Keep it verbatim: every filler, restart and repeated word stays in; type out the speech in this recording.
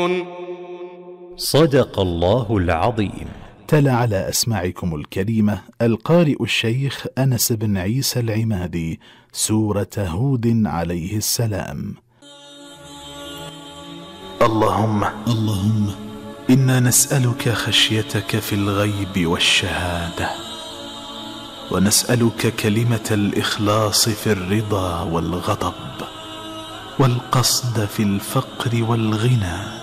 صدق الله العظيم. تلا على أسماعكم الكريمة القارئ الشيخ أنس بن عيسى العمادي سورة هود عليه السلام. اللهم اللهم إنا نسألك خشيتك في الغيب والشهادة، ونسألك كلمة الإخلاص في الرضا والغضب، والقصد في الفقر والغنى،